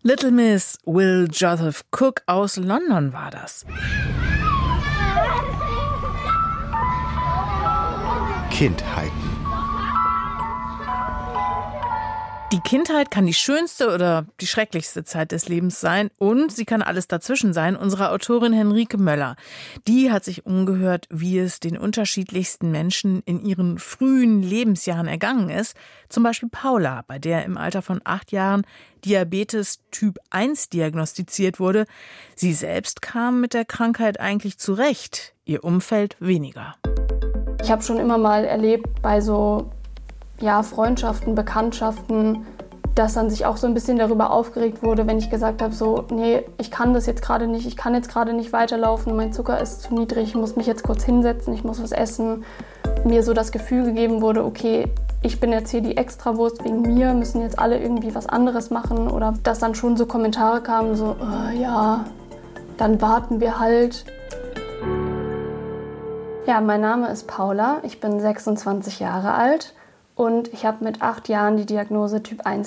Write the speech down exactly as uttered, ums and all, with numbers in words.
Little Miss Will Joseph Cook aus London war das. Kindheiten. Die Kindheit kann die schönste oder die schrecklichste Zeit des Lebens sein und sie kann alles dazwischen sein. Unsere Autorin Henrike Möller, die hat sich umgehört, wie es den unterschiedlichsten Menschen in ihren frühen Lebensjahren ergangen ist. Zum Beispiel Paula, bei der im Alter von acht Jahren Diabetes Typ eins diagnostiziert wurde. Sie selbst kam mit der Krankheit eigentlich zurecht, ihr Umfeld weniger. Ich habe schon immer mal erlebt bei so ja, Freundschaften, Bekanntschaften, dass dann sich auch so ein bisschen darüber aufgeregt wurde, wenn ich gesagt habe, so, nee, ich kann das jetzt gerade nicht, ich kann jetzt gerade nicht weiterlaufen, mein Zucker ist zu niedrig, ich muss mich jetzt kurz hinsetzen, ich muss was essen. Mir so das Gefühl gegeben wurde, okay, ich bin jetzt hier die Extrawurst, wegen mir müssen jetzt alle irgendwie was anderes machen. Oder dass dann schon so Kommentare kamen, so, äh, ja, dann warten wir halt. Ja, mein Name ist Paula, ich bin sechsundzwanzig Jahre alt. Und ich habe mit acht Jahren die Diagnose Typ eins